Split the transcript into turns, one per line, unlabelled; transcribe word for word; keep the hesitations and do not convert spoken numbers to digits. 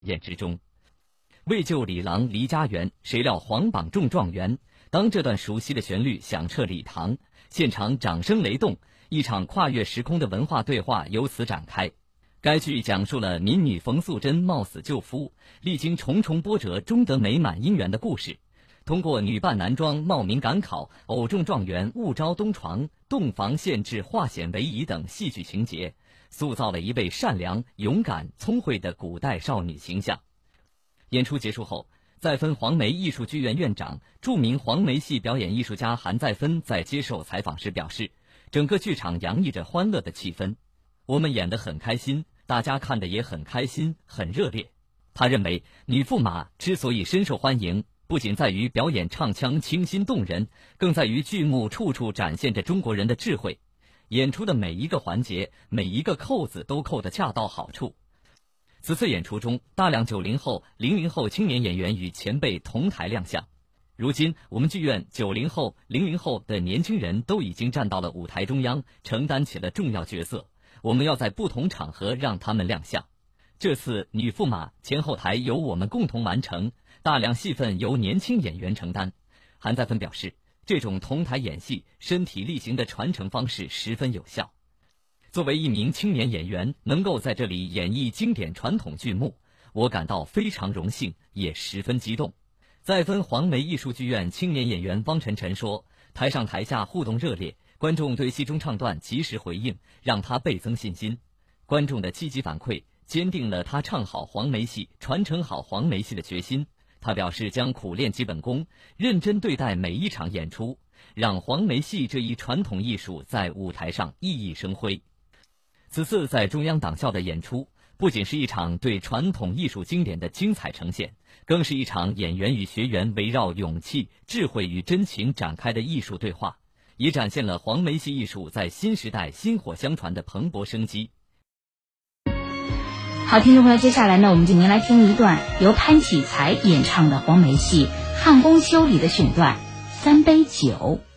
宴之中。为救李郎离家园，谁料皇榜中状元。当这段熟悉的旋律响彻礼堂，现场掌声雷动，一场跨越时空的文化对话由此展开。该剧讲述了民女冯素贞冒死救夫，历经重重波折终得美满姻缘的故事。通过女扮男装、冒名赶考、偶中状元、误招东床、洞房献制、化险为夷等戏剧情节，塑造了一位善良、勇敢、聪慧的古代少女形象。演出结束后，再分黄梅艺术剧院院长、著名黄梅戏表演艺术家韩再芬在接受采访时表示，整个剧场洋溢着欢乐的气氛，我们演得很开心，大家看得也很开心，很热烈。他认为女驸马之所以深受欢迎，不仅在于表演唱腔清新动人，更在于剧目处处展现着中国人的智慧，演出的每一个环节、每一个扣子都扣得恰到好处。此次演出中，大量九零后、零零后青年演员与前辈同台亮相。如今，我们剧院九零后、零零后的年轻人都已经站到了舞台中央，承担起了重要角色。我们要在不同场合让他们亮相。这次女驸马前后台由我们共同完成，大量戏份由年轻演员承担。韩再芬表示，这种同台演戏、身体力行的传承方式十分有效。作为一名青年演员，能够在这里演绎经典传统剧目，我感到非常荣幸，也十分激动。再分黄梅艺术剧院青年演员汪晨晨说，台上台下互动热烈，观众对戏中唱段及时回应，让他倍增信心。观众的积极反馈坚定了他唱好黄梅戏、传承好黄梅戏的决心。他表示将苦练基本功，认真对待每一场演出，让黄梅戏这一传统艺术在舞台上熠熠生辉。此次在中央党校的演出，不仅是一场对传统艺术经典的精彩呈现，更是一场演员与学员围绕勇气、智慧与真情展开的艺术对话，也展现了黄梅戏艺术在新时代薪火相传的蓬勃生机。
好，听众朋友，接下来呢，我们就您来听一段由潘启才演唱的黄梅戏《汉宫秋》里的选段《三杯酒》。